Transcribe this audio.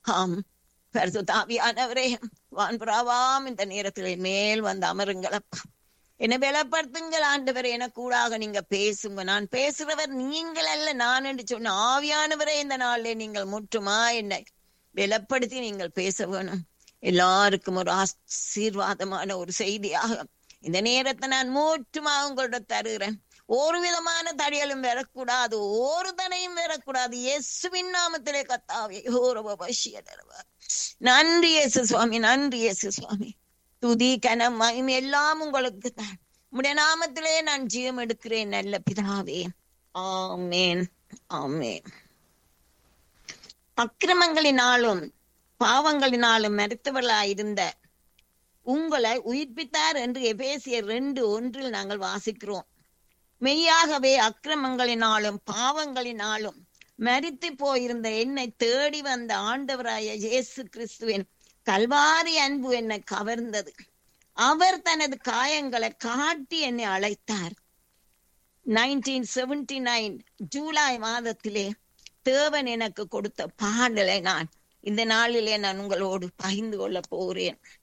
ஆம் பரிசுத்த ஆவியானவரே, வான்புறாவாம் இந்த நேரத்திலே மேல் வந்து அமருங்கள் அப்பா. என்னை பலப்படுத்துங்கள் ஆண்டவரே. எனக்கு கூடாக நீங்க பேசுங்க. நான் பேசுறவர் நீங்கள் அல்ல, நான் என்று சொன்ன ஆவியானவரே, இந்த நாளிலே நீங்கள் முற்றுமா என்னை பலப்படுத்தி நீங்கள் பேச வேணும். எல்லாருக்கும் ஒரு ஆசீர்வாதமான ஒரு செய்தியாக இந்த நேரத்தை நான் மூற்றுமாக உங்களோட தருகிறேன். ஒரு விதமான தடையலும் வரக்கூடாது, ஒரு தனையும் வரக்கூடாது. இயேசுவின் நாமத்திலே கர்த்தாவே. நன்றி இயேசு சுவாமி, நன்றி இயேசு சுவாமி. துதி கனம் மகிமை எல்லாம் உங்களுக்கு தான். உம்முடைய நாமத்திலே நான் ஜீவம் எடுக்கிறேன் நல்ல பிதாவே. ஆமேன், ஆமேன். அக்கிரமங்களினாலும் பாவங்களினாலும் மரித்தவர்களாயிருந்த உங்களை உயிர்ப்பித்தார் என்று எபேசியர் 2:1 நாங்கள் வாசிக்கிறோம். மெய்யாகவே அக்கிரமங்களினாலும் பாவங்களினாலும் மரித்து போயிருந்த என்னை தேடி வந்த ஆண்டவராய இயேசு கிறிஸ்துவின் கல்வாரி அன்பு என்னை கவர்ந்தது. அவர் தனது காயங்களை காட்டி என்னை அழைத்தார். 1979 ஜூலை மாதத்திலே தேவன் எனக்கு கொடுத்த பாடலை நான் இந்த நாளிலே நான் உங்களோடு பகிர்ந்து கொள்ள போகிறேன்.